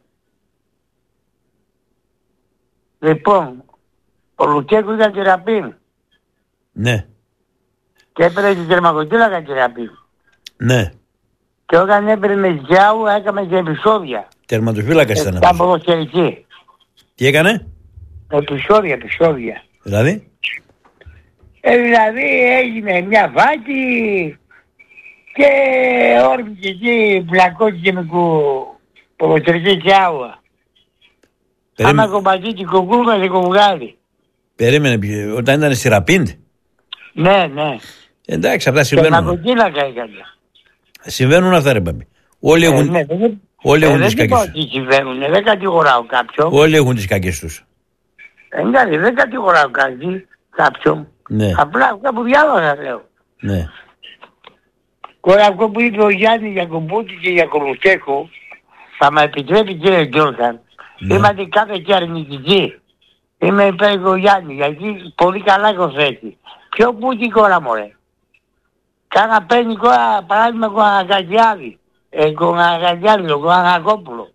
Λοιπόν, ο Λουτσέκου ήταν τεραπή.
Ναι.
Και έπαιρνε την τερμακοτήλακα τεραπή.
Ναι.
Και όταν έπαιρνε Γιάου έκαμε και επεισόδια.
Τερματοφύλακας ήταν αυτός.
Ήταν ποδοσφαιρική.
Τι έκανε?
Επεισόδια.
Δηλαδή?
Δηλαδή έγινε μια βάκη και όρμηκε εκεί πλακώθηκε με ποδοσφαιρική Γιάου. Άμα κομπατεί την κοκκούγα σε κοβγάλει.
Περίμενε, όταν ήταν στη Ραπίντ.
Ναι.
Εντάξει, αυτά συμβαίνουν.
Τερματοφύλακα έκανε.
Συμβαίνουν αυτά, ρε Μπαμπή. Όλοι έχουν τις κακές τους.
Συμβαίνουν, δεν κατηγοράω κάποιον.
Όλοι έχουν τις κακές τους.
Εντάξει, δεν κατηγοράω κάποιον.
Ναι.
Απλά αυτά που διάβασα λέω.
Ναι.
Τώρα αυτό που είπε ο Γιάννη για Κομπούτη και για Κολουτσέκο, θα με επιτρέπει κύριε Γιώργαν. Ναι. Είμαστε κάθε και αρνητικοί. Είμαι υπέρ του Γιάννη, γιατί πολύ καλά έχω θέσει. Ποιο Πούτη κόρα μωρέ. Κάνα παίρνει κόρα, παράδειγμα Κονακακιάδη. Κονακακιάδη, Κονακακόπουλο.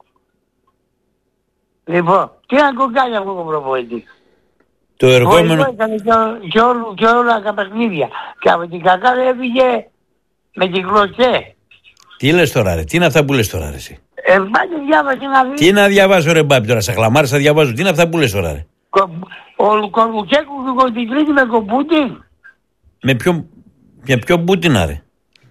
Λοιπόν, τι να κοκκάνει αυτό το προπονητή.
Το ερχόμενο...
Και όλα τα παιχνίδια. Και από την κακά έφυγε με την κλωτσέ.
Τι λες τώρα ρε, τι είναι αυτά που λες τώρα ρε εσύ?
Πάνε διάβασε να δει.
Τι να διαβάσω ρε Μπάμπη τώρα, σαν χλαμάρες θα διαβάζω. Τι είναι αυτά που λες τώρα ρε?
Ο Λουτσέκου την τρίτη με κομπούτιν.
Με ποιο Πούτινα ρε?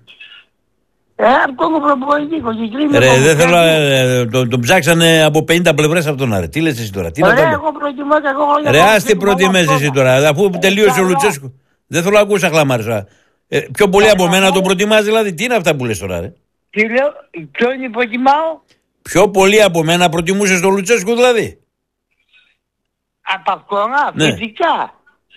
Αυτό προπονητή, κολλητρίνει.
Ρε, δεν θέλω, τον ψάξανε από 50 πλευρές αυτόν, ρε. Τι λες εσύ τώρα?
Ρε, εγώ προτιμώ και εγώ...
Ρε, ας τι προτιμές εσύ τώρα, αφού τελείωσε ο Λουτσέσκου. Δεν θέλω να ακούσα χλαμάρες. Πιο πολύ από μένα τον προτιμάς δηλαδή. Τι είναι αυτά που λες τώρα, ρε?
Τι λέω, ποιον υποτιμάω?
Πιο πολύ από μένα προτιμούσες τον Λουτσέσκου δηλαδή?
Από αυτόν, φυσικά.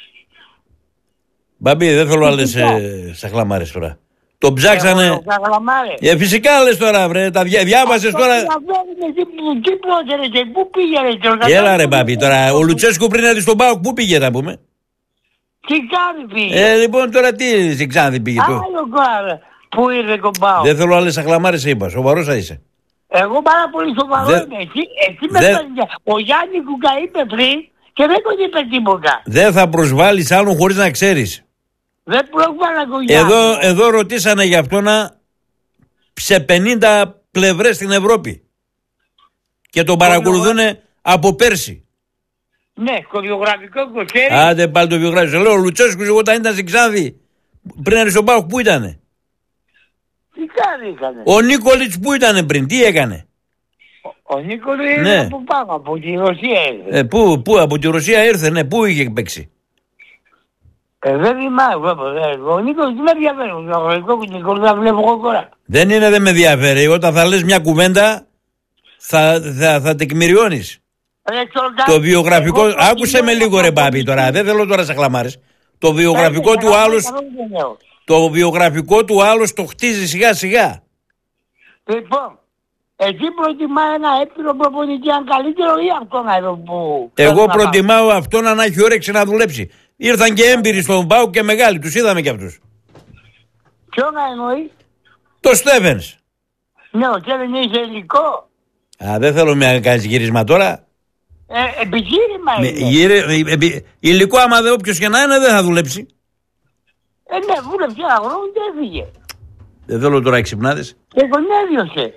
Μπαμπή, δεν θέλω άλλες σαν χλαμάρες τώρα. Το ψάξανε. Φυσικά λες τώρα, βρε, τα διάβασες τώρα.
Τι πρόσερε και πού πήγαινε?
Έλα ρε Μπαμπή, τώρα ο Λουτσέσκου πριν έρθει στον ΠΑΟΚ, πού πήγε να πούμε?
Τι κάνει πήγε?
Λοιπόν τώρα τι στην Ξάνθη πήγε?
Άλλο κοάρε, πού ήρθε τον ΠΑΟΚ?
Δεν θέλω άλλες αχλαμάρες είπα, σοβαρός θα είσαι.
Εγώ πάρα πολύ σοβαρό είμαι. Εσύ με παίρνει. Ο Γιάννη Κουκά είπε πριν και δεν τον είπε τίποτα.
Δεν θα προσβάλλεις άλλον χωρίς να ξέρεις.
Δεν προσβάλλα τον Γιάννη.
Εδώ ρωτήσανε για αυτό σε 50 πλευρές στην Ευρώπη. Και τον παρακολουθούν από πέρσι.
Ναι, στο βιογραφικό κοσέρι.
Άντε πάλι το βιογραφικό. Λέω ο Λουτσέσκου εγώ όταν ήταν στην Ξάνθη πριν έρθει στον ΠΑΟΚ, πού ήτανε?
Τι κάνει έκανε?
Ο Νίκολιτς πού ήτανε πριν, τι έκανε?
Ο Νίκολιτς είναι από πάνω, από τη Ρωσία ήρθε.
Πού από τη Ρωσία ήρθε, ναι, πού είχε παίξει?
Δεν θυμάμαι, ο Νίκολιτς δεν με ενδιαφέρει. Ο Νίκολιτς θα βλέπω εγώ τώρα.
Δεν με ενδιαφέρει. Όταν θα λες μια κουβέντα θα τεκμηριώνεις. Το βιογραφικό, άκουσε με λίγο ρε Μπάμπη τώρα, δεν θέλω τώρα σε χλαμάρες. Το βιογραφικό του άλλος, το χτίζει σιγά σιγά.
Λοιπόν, Εσύ προτιμά ένα έπειρο προπονητή αν καλύτερο ή αυτόν εδώ που...
Εγώ προτιμάω αυτόν να έχει όρεξη να δουλέψει. Ήρθαν και έμπειροι στον ΠΑΟΚ και μεγάλοι, τους είδαμε κι αυτούς.
Ποιον να εννοεί?
Το Στέφενς.
Ναι, ο Στέφενς είχε υλικό.
Δεν θέλω να κάνεις γύρισμα τώρα.
Επιχείρημα είναι.
Υλικό άμα δεν όποιος και να είναι δεν θα δουλέψει.
Ναι, βούλεψε ένα χρόνο και έφυγε.
Δεν θέλω τώρα εξυπνάδες.
Και γονέδιωσε.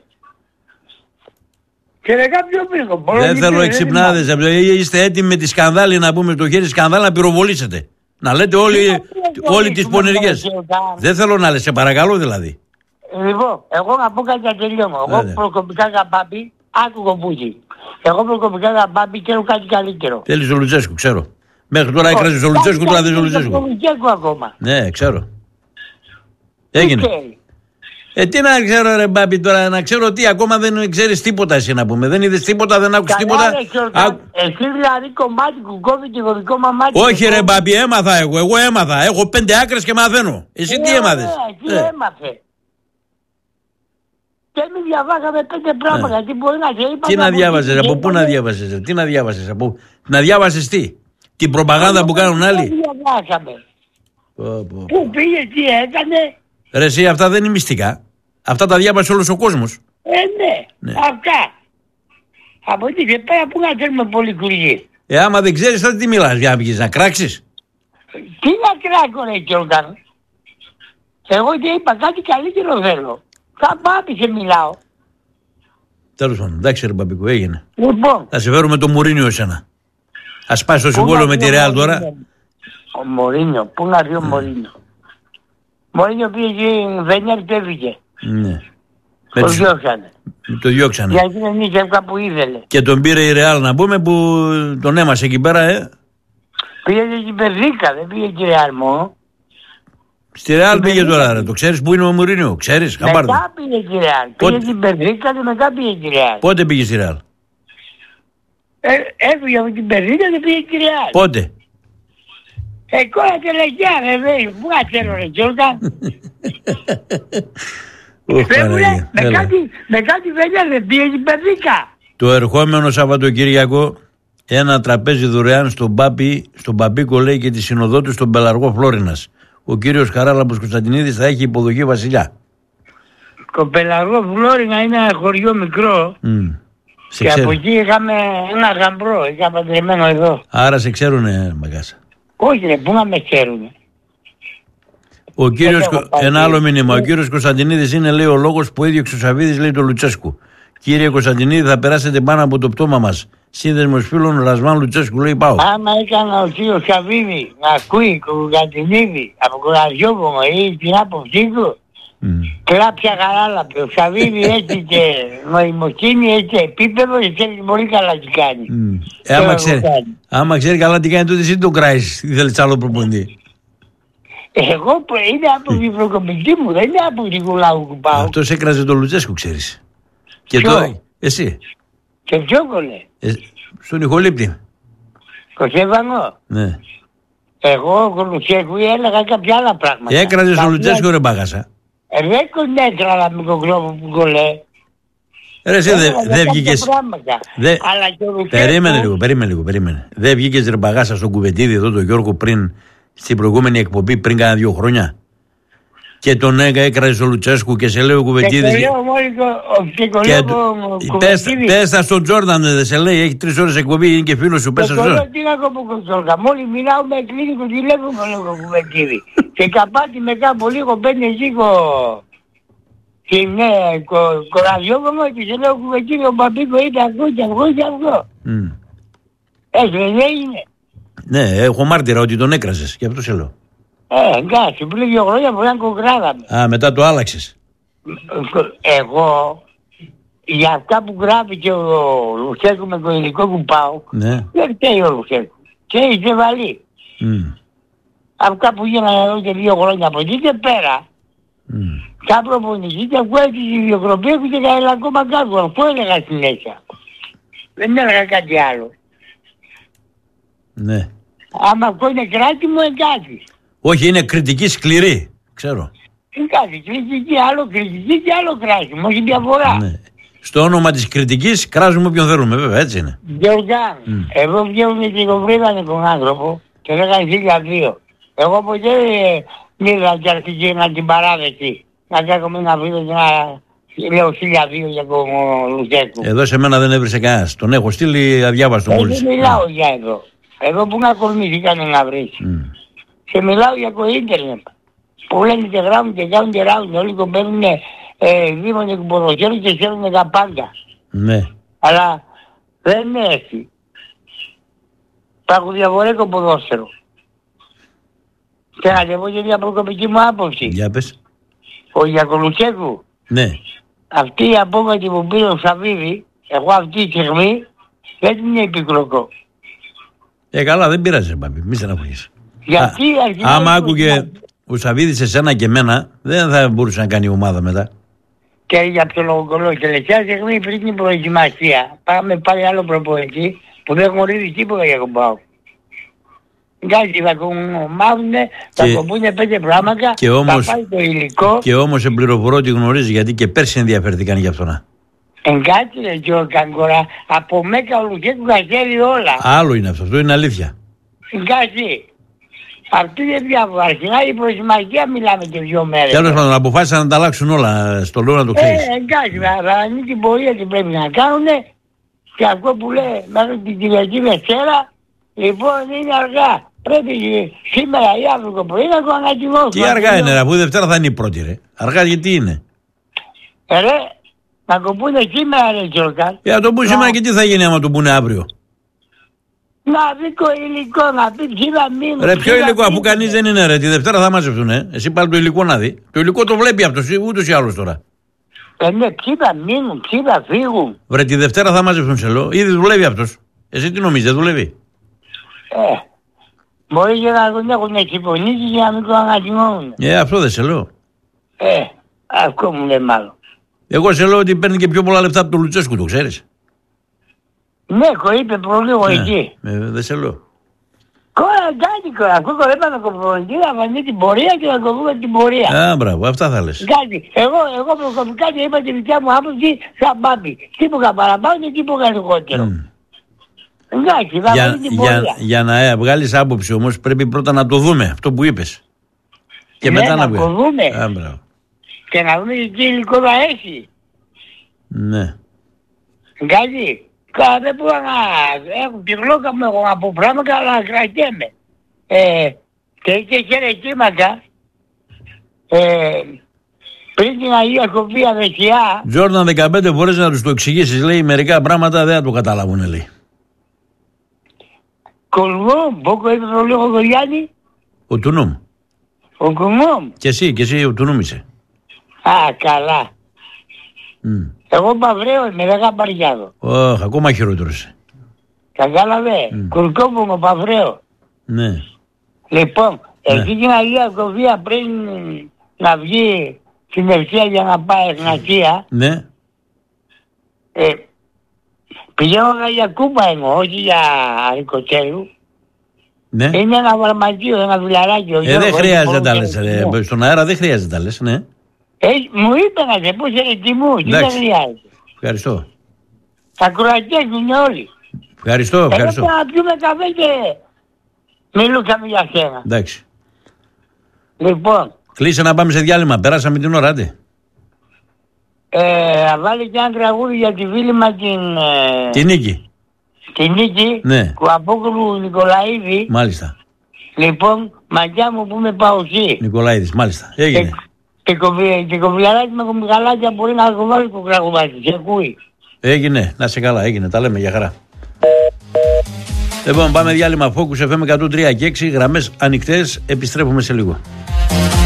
Και ρε κάποιο πίσω.
Δεν θέλω εξυπνάδες. Είστε έτοιμοι με τη σκανδάλη να πούμε το χέρι σκανδάλη να πυροβολήσετε. Να λέτε όλοι τις πονηριές. Δεν θέλω να λες, σε παρακαλώ δηλαδή.
Λοιπόν, εγώ να πω κάτι να τελειώνω. Εγώ προσωπικά Γαμπάμπη, άκουγα Μπούζη. Εγώ προσωπικά Γαμπάμπη θέλω κάτι καλύτερο.
Θέλεις ο Λουτσέσκου, ξέρω. Μέχρι τώρα έκραζες ο Λουτσέσκου, τώρα δεν ο Λουτσέσκου.
Ακόμα.
Ναι, ξέρω. Έγινε. Τι να ξέρω ρε Μπάμπη τώρα, να ξέρω τι, ακόμα δεν ξέρεις τίποτα εσύ να πούμε. Δεν είδες τίποτα, δεν άκουσες τίποτα.
Εσύ δηλαδή κομμάτι κουκόβι και κωδικό μαμάτι.
Όχι ρε Μπάμπη, έμαθα εγώ έμαθα. Έχω 5 άκρες και μαθαίνω. Εσύ τι έμαθες?
Τι έμαθε? Και εμείς διαβάσαμε 5 πράγματα. Γιατί μπορεί να σε είπα.
Τι να διάβασες, από πού να διάβασες, τι να διάβασες, από να διάβασες τι? Την προπαγάνδα που κάνουν άλλοι.
Πού πήγε, τι έκανε?
Ρε εσύ, αυτά δεν είναι μυστικά. Αυτά τα διάβασε όλος ο κόσμος.
Ναι, αυτά. Από εκεί και πέρα που να θέλουμε πολύ κουριγή.
Άμα δεν ξέρεις τότε τι μιλάς, για να πηγείς να κράξεις.
Τι να κράξω ρε Γιώργαν. Εγώ και είπα κάτι καλύτερο θέλω. Θα πάπησε μιλάω.
Τέλος πάντων, εντάξει ρε Μπαμπίκο, έγινε.
Λοιπόν.
Θα σε φέρουμε το Μουρίνιο εσένα. Ας πάει στο συμβόλαιο με τη Ρεάλ τώρα.
Ο Μουρίνιο, πού να δει ο Μουρίνιο? Μουρίνιο πήγε Βενιέρ και έφυγε.
Ναι.
Το διώξανε.
Το διώξανε.
Γιατί δεν είχε που ήθελε.
Και τον πήρε η Ρεάλ να πούμε που τον έμασε εκεί πέρα,
Πήγε και η Μπερδίκα, δεν πήγε και η Ρεάλ μόνο.
Στη Ρεάλ πήγε τώρα, ρε. Το ξέρεις που είναι ο Μουρίνιο, ξέρεις?
Μετά πήγε η Ρεάλ. Πήγε στην Μπερδίκα και μετά πήγε η Ρεάλ.
Πότε πήγε στη Ρεάλ?
Έφυγε από την Μπερδίκα και πήγε η Ρεάλ.
Πότε?
Τώρα τελευταία ρε βέβαια, πού να ξέρω ρε Γιώργα. Με κάτι βέβαια δεν πήγε την Μπερδίκα.
Το ερχόμενο Σαββατοκύριακο ένα τραπέζι δωρεάν στον Παπίκο λέει και τη συνοδό του στον Πελαργό Φλόρινας. Ο κύριος Χαράλαμπος Κωνσταντινίδης θα έχει υποδοχή βασιλιά.
Το Πελαργό Φλόρινα είναι ένα χωριό μικρό. Και από εκεί είχαμε ένα γαμπρό, είχα παντρεμένο εδώ.
Άρα σε ξέρουνε Μαγκάσα?
Όχι ρε, πού να με ξέρουνε.
Ένα άλλο μήνυμα. Ο κύριος Κωνσταντινίδης είναι, λέει, ο λόγος που έδιωξε ο Σαββίδης, λέει, το Λουτσέσκου. Κύριε Κωνσταντινίδη, θα περάσετε πάνω από το πτώμα μας. Σύνδεσμος φίλων Ρασμάν Λουτσέσκου, λέει, πάω.
Άμα έκανα ο κύριος Σαββίδη να ακούει Κωνσταντινίδη από κοραδιόπομο ή την άποψή του, κλάψα Χαράλαμπη. Ο Σαββίδη έτσι και νοημοσύνη, έτσι επίπεδο και ξέρει πολύ καλά τι κάνει.
Άμα ξέρει καλά τι κάνει, τότε εσύ τον κράεις. Θέλεις άλλο προπονητή.
Εγώ είναι από την προκομιτή μου, δεν είναι από την κουλάου που πάω.
Αυτός έκραζε τον Λουτσέσκου, ξέρεις. Και τώρα, εσύ.
Και ποιο κολλέ?
Στον Ιχολήπτη.
Το Σέβανο.
Ναι.
Εγώ ο Λουτσέσκου έλεγα κάποια άλλα πράγματα.
Έκραζε τον Λουτσέσκου, ρε Μπάγασα.
Δεν κονέτραλα με τον κρόπο που κολλέ.
Ρε εσύ δεν βγήκες. Περίμενε λίγο. Δεν βγήκες ρε Μπαγάσα στον Κουβετίδη εδώ τον Γιώργο πριν, στην προηγούμενη εκπομπή πριν κάνα 2 χρόνια? Και τον έκραζε ο Λουτσέσκου και σε λέει ο Κουβετίδης. Πες τα στον Τζόρνταν, δεν σε λέει, έχει 3 ώρες εκπομπή, είναι και φίλος σου, πες τα στον Τζόρνταν.
Τι να πω τον Τζόρνταν, μόλι μιλάω με κλείνει το τηλέφωνο λίγο Κουβετίδη. Και καπάτι με κάπου λίγο μπαίνει ζύγο και ναι, κοραδιόβομαι και σε λέω Κουβετίδη, ο Παπίκο είναι αυτό και αυτό. Έτσι δεν είναι? Ναι,
έχω μάρτυρα ότι τον έκραζες, γι' αυτό σε λέω.
Εντάξει, πριν 2 χρόνια μπορεί να κοκράδαμε.
Μετά το άλλαξες.
Εγώ, για αυτά που γράφει και ο Λουτσέσκου με το υλικό που πάω, δεν φταίει ο Λουτσέσκου. Και η Ζεβαλή. Αυτά που γίνανε εδώ και 2 χρόνια από εκεί και πέρα, σαν προπονητή και ακούω έτσι η ιδιοκροπή έχουν και κανένα ακόμα κάτω. Αυτό έλεγα συνέχεια. Δεν έλεγα κάτι άλλο.
Ναι.
Άμα αυτό είναι κράτη μου, εντάξει.
Όχι, είναι κριτική σκληρή, ξέρω.
Εντάξει, κριτική άλλο κράτη μου, όχι διαφορά. Ναι.
Στο όνομα της κριτικής κράζουμε όποιον θέλουμε, βέβαια, έτσι είναι.
Γιώργα, εδώ βγαίνουν και κομπρίδανε τον άνθρωπο και λέγανε 1002. Εγώ ποτέ μίλα και αρχική να την παράδεξη. Να κάνουμε ένα βίντεο και να λέω 1002 για τον Λουτσέκου.
Εδώ σε μένα δεν έβρισε κανένας. Τον έχω στείλει αδιάβαστο μόλις.
Δεν μιλάω για εδώ. Εδώ που να κορμίσει κανένα βρεις. Και μιλάω για το ίντερνετ. Που λένε και γράφουν και κάνουν και ράβουν. Όλοι τον παίρνουν δίμονε του ποδοσφαίρου και ξέρουν τα πάντα.
Ναι.
Αλλά δεν είναι έτσι. Υπάρχουν διαφορετικό ποδόσφαιρο. Και να και πω και μια προκοπική μου άποψη.
Για πες.
Ο Γιακολουτσέκου.
Ναι.
Αυτή η απόκατη που πήρε ο Σαββίδη, εγώ αυτή τη στιγμή δεν την είναι πικροκό.
Καλά, δεν πειράζει, Μπάμπη, μη στεναχωρείς.
Γιατί
άμα άκουγε ο Σαββίδης εσένα και εμένα, δεν θα μπορούσε να κάνει ομάδα μετά.
Και για ποιο λόγο κολλό. Και τελευταία στιγμή πριν την προετοιμασία, πάμε πάλι άλλο προπονητή που δεν γνωρίζει τίποτα για τον ΠΑΟΚ. Κάτι θα μάθουνε, θα κομπούνε 5 πράγματα, θα πάει το υλικό.
Και όμως σε πληροφορώ ότι γνωρίζει, γιατί και πέρσι ενδιαφέρθηκαν γι' αυτό να.
Κάτι ρε Γιώργα Γκορά, από Μέκα ο Λουτσέκου ξέρει όλα.
Άλλο είναι αυτό είναι αλήθεια.
Κάτι. Αυτή είναι διάφορα. Αρχικά η προετοιμασία μιλάμε και 2 μέρες.
Τέλος πάντων, αποφάσισαν να τα αλλάξουν όλα, στο λόγο να το ξέρεις.
Εντάξει, θα είναι την πορεία τι πρέπει να κάνουν και αυτό που λέει μέχρι την Κυριακή Δευτέρα, λοιπόν είναι αργά. Πρέπει σήμερα ή αύριο το πρωί να το ανακοινώσουν.
Τι αργά είναι, αφού η Δευτέρα θα είναι η πρώτη, ρε. Αργά γιατί είναι.
Ρε, να το πούνε σήμερα, ρε Γιώργα.
Να το πούνε σήμερα και τι θα γίνει άμα το πούνε αύριο.
Να δει το υλικό, να πει ψήφα μήνου.
Ρε, ποιο υλικό, αφού κανείς δεν είναι, ρε. Τη Δευτέρα θα μάζευτούν, Εσύ πάλι το υλικό να δει. Το υλικό το βλέπει αυτός, ούτως ή άλλως τώρα.
Ναι, ψήφα μήνουν, ψήφα φύγουν.
Ρε, τη Δευτέρα θα μάζευτούν, σε λέω. Ήδη δουλεύει αυτός. Εσύ τι νομίζεις, δεν δουλεύει.
Μπορεί και να τον έχουν συμφωνήσει για να μην το ανακοινώνουν.
Αυτό δεν σε λέω.
Αυτό μου λέει μάλλον.
Εγώ σε λέω ότι παίρνει και πιο πολλά λεφτά από τον Λουτσέσκου, το ξέρεις.
Ναι, το είπε προλίγο εκεί.
Δεν σε λέω.
Κάτι, αυτό το έπαιρνε το προπονητή, να φανεί την πορεία και να το δούμε την πορεία.
Μπράβο, αυτά θα λες.
Κάτι. Εγώ προσωπικά και είπα τη δικιά μου άποψη σαν Μπάμπη. Τίποτα παραπάνω και τίποτα λιγότερο. Εντάξει, θα φανεί την πορεία.
Για να βγάλεις άποψη όμως πρέπει πρώτα να το δούμε, αυτό που είπες. Και μετά να
το δούμε. Και να δούμε τι υλικό θα έχει.
Ναι.
Κάτι. Δεν μπορώ να έχω τη γλώκα μου από πράγματα, αλλά κρατιέμαι. Και είχε χαιρετήματα πριν την Αγία Σοφία δεξιά.
Τζόρνταν 15 φορές να τους το εξηγήσεις, λέει, μερικά πράγματα δεν θα το καταλάβουν, λέει.
Κολμόμ, πόκο είπε το λίγο το Γιάννη.
Ο Τουνούμ.
Ο Κολμόμ.
Και εσύ ο Τουνούμ είσαι.
Καλά. Εγώ Παυρέο είμαι, δεν Γαμπαριάδο.
Ακόμα χειρότερο είσαι.
Κατάλαβε, Κουρκόπουλο Παυρέο.
Ναι.
Λοιπόν, εκεί την Αγία Σοφία πριν να βγει στην Ευθεία για να πάει Εγνατία.
Ναι.
Πηγαίνω για Κούμπα εγώ, όχι για Αρικοτέλου.
Ναι.
Είναι ένα βαρματίο, ένα δουλαράκι.
Δεν χρειάζεται να τα λες, στον αέρα δεν χρειάζεται να τα λες, ναι.
Μου είπε να σε πω σε ετοιμού, τι δεν χρειάζεται.
Ευχαριστώ.
Θα κουρακέζουν όλοι.
Ευχαριστώ.
Εγώ θα πιούμε καφέ και μιλούσαμε για σένα.
Εντάξει.
Λοιπόν.
Κλείσε να πάμε σε διάλειμμα, πέρασαμε την ώρα, άντε.
Θα βάλει και ένα τραγούδι για τη φίλη μας
την Νίκη.
Την Νίκη,
ναι.
Του Απόκολου Νικολαίδη.
Μάλιστα.
Λοιπόν, μαγιά μου που είμαι Παουσί.
Νικολαίδης, μάλιστα. Έγινε.
Και κοβιαράκι με κομιγαλάκια μπορεί να το βάλει το τραγουδάκι. Σε ακούει.
Έγινε, να σε καλά, έγινε. Τα λέμε για χαρά. Λοιπόν, πάμε διάλειμμα Focus FM 103 και 6, γραμμές ανοιχτές. Επιστρέφουμε σε λίγο.